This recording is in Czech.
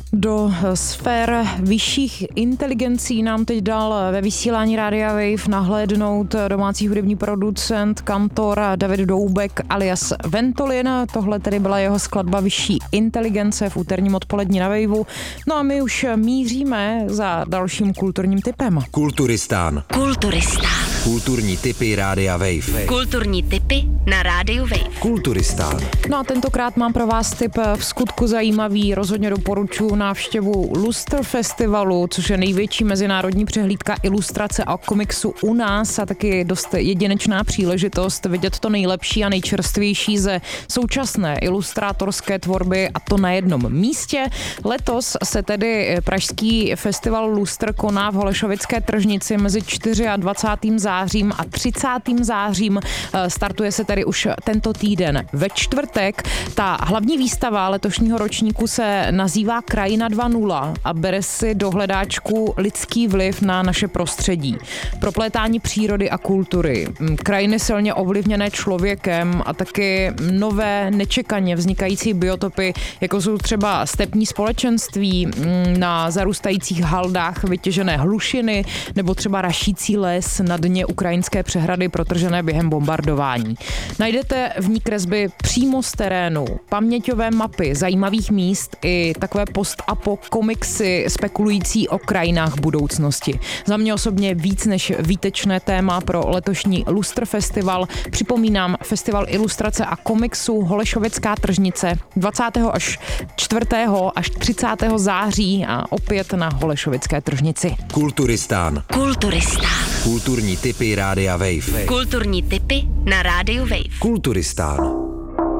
Do sfér vyšších inteligencí nám teď dal ve vysílání Rádia Wave nahlédnout domácí hudební producent, kantor David Doubek alias Ventolin. Tohle tedy byla jeho skladba Vyšší inteligence v úterním odpolední na Waveu. No a my už míříme za dalším kulturním tipem. Kulturistán. Kulturní tipy Rádia Wave. Kulturní tipy na Rádiu Wave. Kulturistán. No a tentokrát mám pro vás tip v skutku zajímavý. Rozhodně doporučuji návštěvu Lustr Festivalu, což je největší mezinárodní přehlídka ilustrace a komiksu u nás a taky dost jedinečná příležitost vidět to nejlepší a nejčerstvější ze současné ilustrátorské tvorby, a to na jednom místě. Letos se tedy pražský festival Lustr koná v Holešovické tržnici mezi 24. zářím a 30. zářím. Startuje se tedy už tento týden ve čtvrtek. Ta hlavní výstava letošního ročníku se nazývá Krajina 2.0 a bere si do hledáčku lidský vliv na naše prostředí. Proplétání přírody a kultury, krajiny silně ovlivněné člověkem a taky nové nečekaně vznikající biotopy, jako jsou třeba stepní společenství na zarůstajících haldách vytěžené hlušiny nebo třeba rašící les na dně ukrajinské přehrady protržené během bombardování. Najdete v ní kresby přímo z terénu, paměťové mapy zajímavých míst i takové post-apo komiksy spekulující o krajinách budoucnosti. Za mě osobně víc než výtečné téma pro letošní Lustr Festival. Připomínám, festival ilustrace a komiksu Holešovická tržnice 24. až 30. září a opět na Holešovické tržnici. Kulturistán. Kulturní tipy Rádia Wave. Kulturní tipy na Rádiu Wave. Kulturistán.